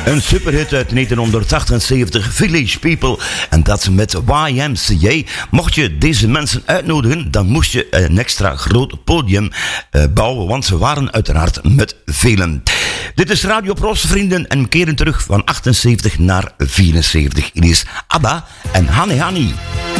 Een superhit uit 1978, Village People. En dat met YMCA. Mocht je deze mensen uitnodigen, dan moest je een extra groot podium bouwen, want ze waren uiteraard met velen. Dit is Radio Pros, vrienden, en we keren terug van 78 naar 74. Hier is ABBA en Honey Honey.